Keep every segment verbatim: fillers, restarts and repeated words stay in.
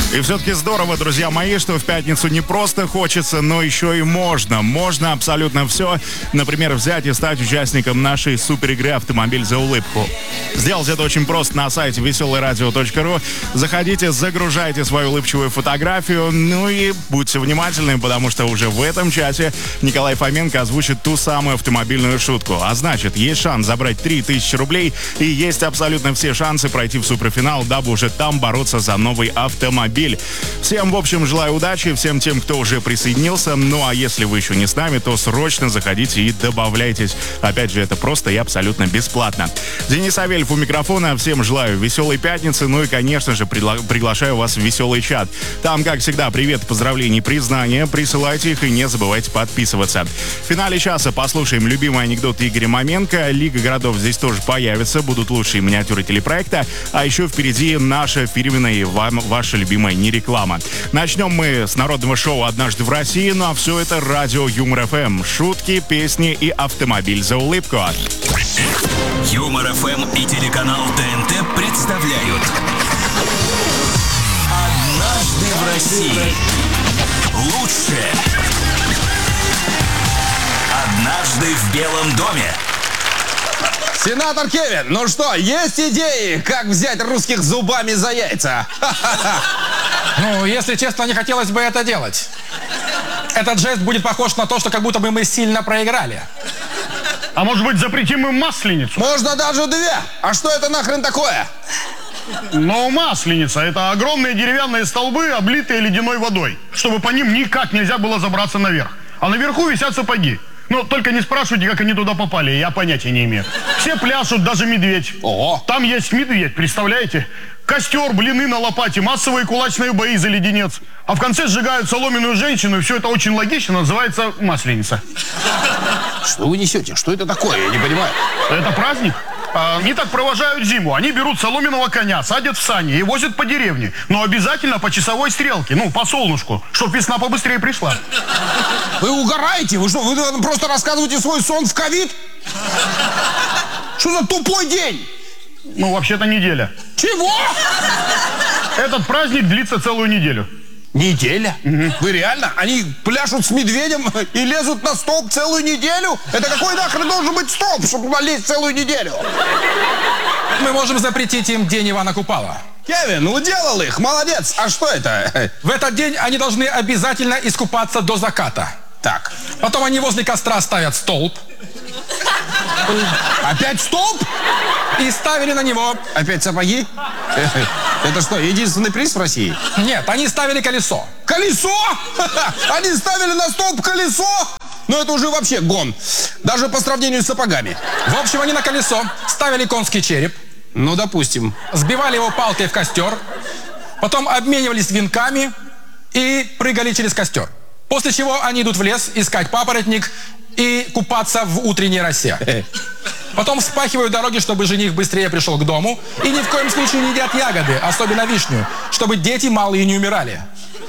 И все-таки здорово, друзья мои, что в пятницу не просто хочется, но еще и можно. Можно абсолютно все. Например, взять и стать участником нашей суперигры «Автомобиль за улыбку». Сделать это очень просто на сайте веселое радио точка ру. Заходите, загружайте свою улыбчивую фотографию. Ну и будьте внимательны, потому что уже в этом чате Николай Фоменко озвучит ту самую автомобильную шутку. А значит, есть шанс забрать три тысячи рублей и есть абсолютно все шансы пройти в суперфинал, дабы уже там бороться за новый автомобиль. Всем, в общем, желаю удачи, всем тем, кто уже присоединился. Ну а если вы еще не с нами, то срочно заходите и добавляйтесь. Опять же, это просто и абсолютно бесплатно. Денис Авельев у микрофона. Всем желаю веселой пятницы. Ну и, конечно же, пригла- приглашаю вас в веселый чат. Там, как всегда, привет, поздравления, признания. Присылайте их и не забывайте подписываться. В финале часа послушаем любимый анекдот Игоря Маменко. Лига городов здесь тоже появится. Будут лучшие миниатюры телепроекта. А еще впереди наша фирменная и вам, ваша любимая не реклама. Начнем мы с народного шоу «Однажды в России», ну а все это радио Юмор эф эм. Шутки, песни и автомобиль за улыбку. Юмор эф эм и телеканал тэ эн тэ представляют «Однажды в России». Лучшее. «Однажды в Белом доме». Сенатор Кевин, ну что, есть идеи, как взять русских зубами за яйца? Ну, если честно, не хотелось бы это делать. Этот жест будет похож на то, что как будто бы мы сильно проиграли. А может быть, запретим им масленицу? Можно даже две. А что это нахрен такое? Но масленица — это огромные деревянные столбы, облитые ледяной водой, чтобы по ним никак нельзя было забраться наверх. А наверху висят сапоги. Но только не спрашивайте, как они туда попали, я понятия не имею. Все пляшут, даже медведь. Ого. Там есть медведь, представляете? Костер, блины на лопате, массовые кулачные бои за леденец. А в конце сжигают соломенную женщину, и все это очень логично, называется масленица. Что вы несете? Что это такое? Я не понимаю. Это праздник? Они так провожают зиму. Они берут соломенного коня, садят в сани и возят по деревне. Но обязательно по часовой стрелке, ну, по солнышку, чтоб весна побыстрее пришла. Вы угораете? Вы что, вы просто рассказываете свой сон в ковид? Что за тупой день? Ну, вообще-то неделя. Чего? Этот праздник длится целую неделю. Неделя? Угу. Вы реально? Они пляшут с медведем и лезут на столб целую неделю? Это какой нахрен должен быть столб, чтобы лезть целую неделю? Мы можем запретить им День Ивана Купала. Кевин, уделал их, молодец. А что это? В этот день они должны обязательно искупаться до заката. Так. Потом они возле костра ставят столб. Опять столб? И ставили на него... Опять сапоги? Это что, единственный приз в России? Нет, они ставили колесо. Колесо? Они ставили на столб колесо? Ну это уже вообще гон. Даже по сравнению с сапогами. В общем, они на колесо ставили конский череп. Ну, допустим. Сбивали его палкой в костер. Потом обменивались венками и прыгали через костер. После чего они идут в лес искать папоротник и купаться в утренней росе. Потом вспахивают дороги, чтобы жених быстрее пришел к дому. И ни в коем случае не едят ягоды, особенно вишню, чтобы дети малые не умирали.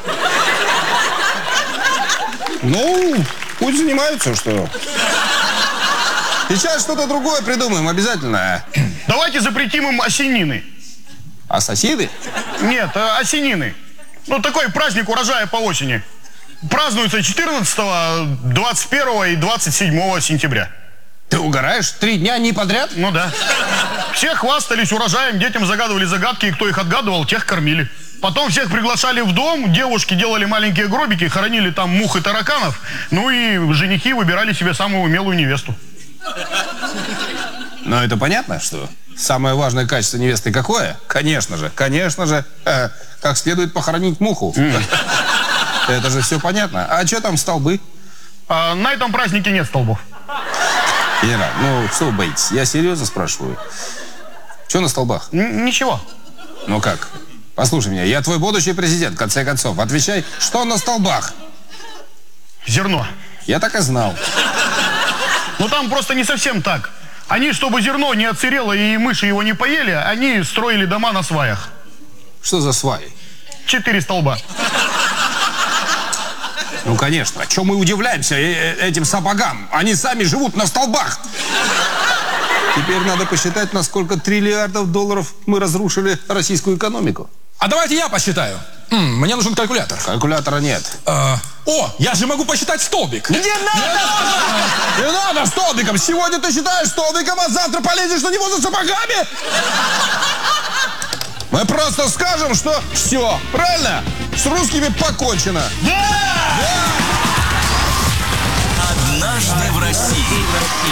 Ну, пусть занимаются, что. Сейчас что-то другое придумаем обязательно. Давайте запретим им осенины. Ассасины? Нет, осенины. Ну, такой праздник урожая по осени. Празднуется четырнадцатого, двадцать первого и двадцать седьмого сентября. Ты угораешь? Три дня не подряд? Ну да. Все хвастались урожаем, детям загадывали загадки, и кто их отгадывал, тех кормили. Потом всех приглашали в дом, девушки делали маленькие гробики, хоронили там мух и тараканов, ну и женихи выбирали себе самую умелую невесту. Ну это понятно, что самое важное качество невесты какое? Конечно же, конечно же, э, как следует похоронить муху. Mm. Это же все понятно. А что там столбы? А, на этом празднике нет столбов. Генерал, ну что вы боитесь? Я серьезно спрашиваю. Что на столбах? Н- ничего. Ну как? Послушай меня, я твой будущий президент, в конце концов. Отвечай, что на столбах? Зерно. Я так и знал. Ну там просто не совсем так. Они, чтобы зерно не отсырело и мыши его не поели, они строили дома на сваях. Что за сваи? Четыре столба. Ну, конечно. Чем мы удивляемся этим сапогам? Они сами живут на столбах. Теперь надо посчитать, на сколько триллиардов долларов мы разрушили российскую экономику. А давайте я посчитаю. М, мне нужен калькулятор. Калькулятора нет. А, о, я же могу посчитать столбик. Не надо! Не надо столбиком! Сегодня ты считаешь столбиком, а завтра полезешь на него за сапогами? Мы просто скажем, что все, правильно? С русскими покончено. Однажды в России.